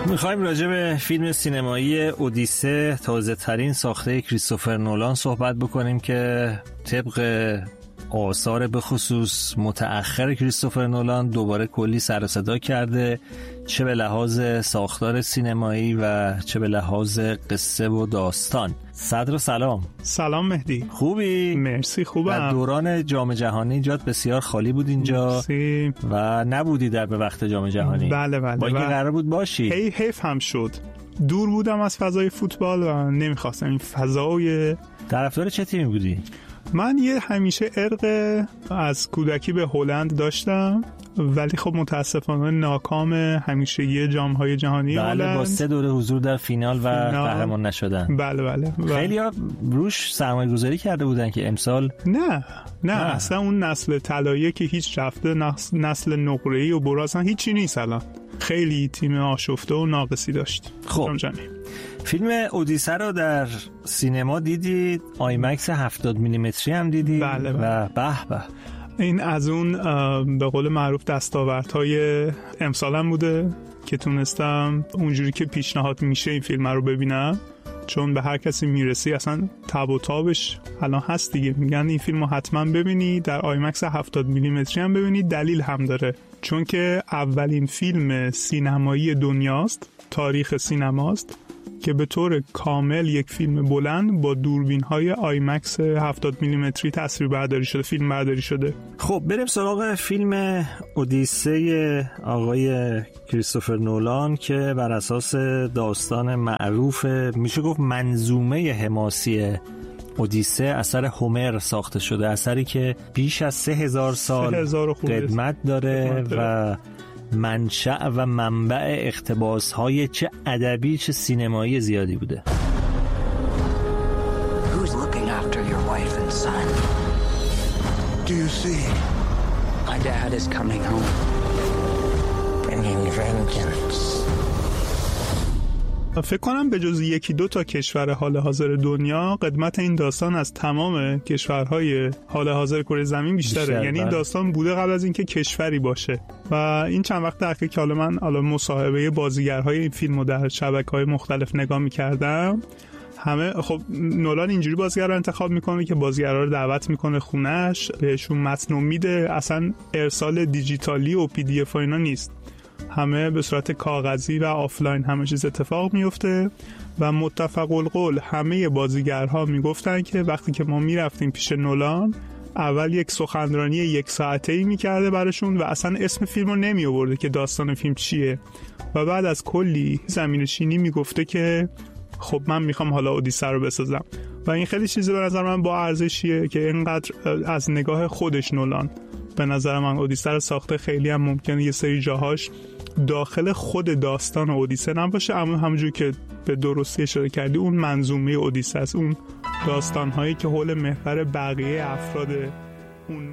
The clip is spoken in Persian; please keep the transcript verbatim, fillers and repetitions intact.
میخوایم راجع به فیلم سینمایی اودیسه، تازه ترین ساخته کریستوفر نولان صحبت بکنیم که طبق آثار به خصوص متأخر کریستوفر نولان دوباره کلی سر و صدا کرده، چه به لحاظ ساختار سینمایی و چه به لحاظ قصه و داستان. صدر سلام. سلام مهدی. خوبی؟ مرسی خوبم. در دوران جام جهانی جات بسیار خالی بود اینجا. مرسی. و نبودی در به وقت جام جهانی. بله بله. با اینکه قرار بود باشی. هی حیف هم شد. دور بودم از فضای فوتبال و نمیخواستم این فضای. طرفدار چه تیمی بودی؟ من یه همیشه ارق از کودکی به هلند داشتم، ولی خب متاسفانه ناکام همیشگی جام‌های جهانی بله هلند. با سه دوره حضور در فینال و قهرمان نشدن. بله بله. خیلی‌ها روش سرمایه‌گذاری کرده بودن که امسال نه نه, نه. اصلا اون نسل طلایی که هیچ رفته، نسل نقره‌ای و برو اصلا هیچی نیست الان. خیلی تیم آشفته و ناقصی داشت. خب فیلم اودیسه رو در سینما دیدید، آیمکس هفتاد میلیمتری هم دیدید. بله بله. و به به این از اون به قول معروف دستاوردهای امسالم بوده که تونستم اونجوری که پیشنهاد میشه این فیلم رو ببینم، چون به هر کسی میرسی اصلا تاب و تابش الان هست دیگه، میگن این فیلم رو حتما ببینی، در آیمکس هفتاد میلیمتری هم ببینی. دلیل هم داره، چون که اولین فیلم سینمایی دنیاست، تاریخ سینماست که به طور کامل یک فیلم بلند با دوربین‌های آیمکس هفتاد میلیمتری تصویر برداری شده، فیلم برداری شده. خب بریم سراغ فیلم اودیسه آقای کریستوفر نولان که بر اساس داستان معروف، میشه گفت منظومه حماسی اودیسه، اثر هومر ساخته شده، اثری که بیش از سه هزار سال قدمت داره و منشأ و منبع اقتباس‌های چه ادبی چه سینمایی زیادی بوده. Who's looking after your wife and son? Do you see? My dad is coming home. Bringing vengeance. فکر کنم به جز یکی دو تا کشور حال حاضر دنیا قدمت این داستان از تمام کشورهای حال حاضر کره زمین بیشتره. بیشتر یعنی این داستان بوده قبل از اینکه کشوری باشه. و این چند وقت اخیر که حالا من حالا مصاحبه بازیگرهای این فیلمو در شبکه‌های مختلف نگاه می‌کردم، همه خب نولان اینجوری بازیگر رو انتخاب میکنه که بازیگرا رو دعوت میکنه خونه‌اش، بهشون متن میده، اصلا ارسال دیجیتالی و پی دی اف اینا نیست، همه به صورت کاغذی و آفلاین همه چیز اتفاق میفته. و متفق القول همه بازیگرها میگفتن که وقتی که ما میرفتیم پیش نولان، اول یک سخنرانی یک ساعته‌ای میکرده براشون و اصلا اسم فیلم رو نمی آورده که داستان فیلم چیه، و بعد از کلی زمینه‌شینی میگفته که خب من میخوام حالا اودیسه رو بسازم. و این خیلی چیزی به نظر من با ارزشیه که اینقدر از نگاه خودش نولان به نظر من اودیسه رو ساخته. خیلی هم ممکنه یه سری جاهاش داخل خود داستان اودیسه نباشه، اما همونجور که به درستی اشاره کردی اون منظومه اودیسه است، اون داستان‌هایی که حول محور بقیه افراد اون